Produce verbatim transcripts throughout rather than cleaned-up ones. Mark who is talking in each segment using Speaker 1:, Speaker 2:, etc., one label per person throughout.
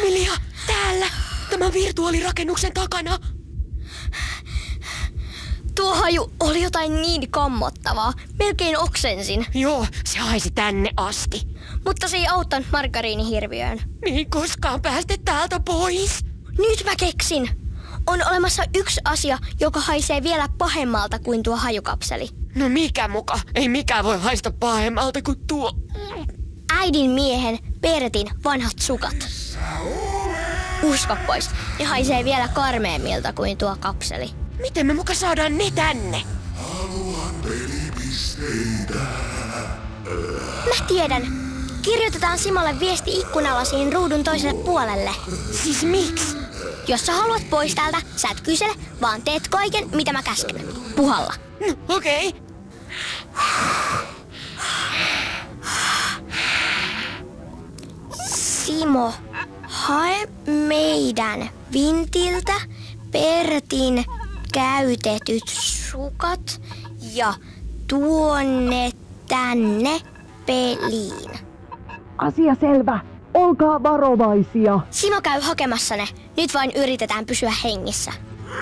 Speaker 1: Emilia, täällä! Tämän virtuaalirakennuksen takana.
Speaker 2: Tuo haju oli jotain niin kammottavaa. Melkein oksensin.
Speaker 1: Joo, se haisi tänne asti.
Speaker 2: Mutta se ei auttanut margariinihirviöön.
Speaker 1: Niin koskaan päästä täältä pois.
Speaker 2: Nyt mä keksin. On olemassa yksi asia, joka haisee vielä pahemmalta kuin tuo hajukapseli.
Speaker 1: No mikä muka? Ei mikään voi haista pahemmalta kuin tuo.
Speaker 2: Äidin miehen, Bertin, vanhat sukat. Usko pois, ne haisee vielä karmeemmilta kuin tuo kapseli.
Speaker 1: Miten me muka saadaan ne tänne?
Speaker 3: Haluan pelipisteitä.
Speaker 2: Mä tiedän. Kirjoitetaan Simolle viesti ikkunalasiin ruudun toiselle puolelle.
Speaker 1: Siis miksi?
Speaker 2: Jos sä haluat pois täältä, sä et kysele, vaan teet kaiken, mitä mä käsken. Puhalla.
Speaker 1: No, okei. Okay.
Speaker 2: Simo, hae meidän Vintiltä Bertin käytetyt sukat ja tuonne tänne peliin.
Speaker 4: Asia selvä. Olkaa varovaisia.
Speaker 2: Simo käy hakemassa ne. Nyt vain yritetään pysyä hengissä.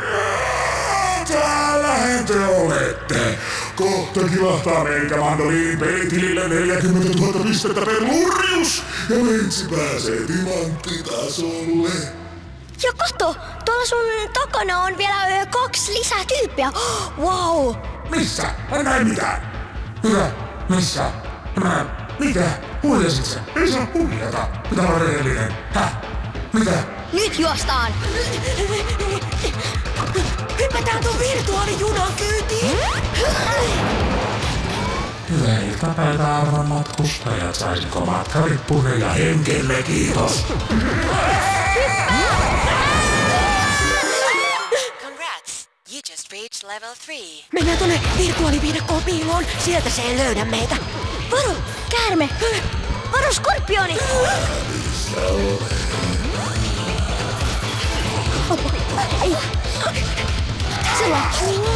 Speaker 3: Täällähän te olette. Kohta kilahtaa meikä mandoliinin pelitilille neljäkymmentätuhatta pistettä per lurjus. Ja Mentsi pääsee timanttitasolle.
Speaker 2: Ja kato, tuolla sun takana on vielä ö, kaksi lisää tyyppiä. Wow!
Speaker 3: Missä? En näe mitään. Mitä? Missä? Mä... Mitä? Huijasit sä? Ei saa huijata. Pitää olla rehellinen. Häh? Mitä?
Speaker 2: Nyt juostaan!
Speaker 1: Hypätään tuon virtuaalijunan kyytiin!
Speaker 3: Hyvää iltapäivää, arvon matkustajat. Saisinko matkalippunne ja henkenne, kiitos.
Speaker 5: Congrats! You just reached level three.
Speaker 1: Mennään tonne virtuaaliviidakkoon piiloon. Sieltä se ei löydä meitä.
Speaker 2: Varo! Käärme! Varo, skorpioni! Ei. Sillä.